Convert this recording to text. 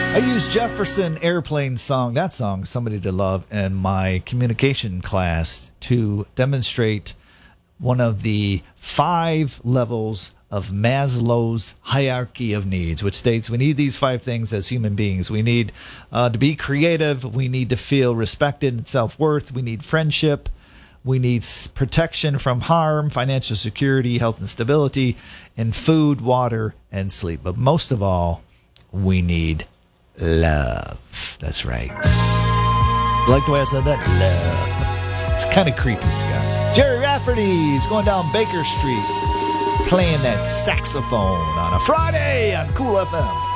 I used Jefferson Airplane song, that song, Somebody to Love, in my communication class to demonstrate one of the 5 levels of Maslow's hierarchy of needs, which states we need these 5 things as human beings. We need to be creative. We need to feel respected and self-worth. We need friendship. We need protection from harm, financial security, health and stability, and food, water, and sleep. But most of all, we need love. That's right. Like the way I said that? Love. It's kind of creepy, Scott. Jerry Rafferty's going down Baker Street playing that saxophone on a Friday on Cool FM.